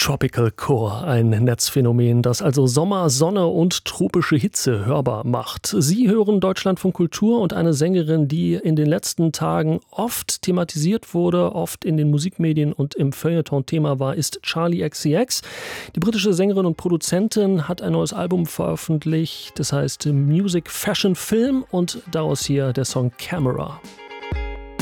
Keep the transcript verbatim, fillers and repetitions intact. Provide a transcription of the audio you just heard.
Tropical Core, ein Netzphänomen, das also Sommer, Sonne und tropische Hitze hörbar macht. Sie hören Deutschlandfunk Kultur und eine Sängerin, die in den letzten Tagen oft thematisiert wurde, oft in den Musikmedien und im Feuilleton Thema war, ist Charli X C X. Die britische Sängerin und Produzentin hat ein neues Album veröffentlicht, das heißt Music, Fashion, Film und daraus hier der Song Camera.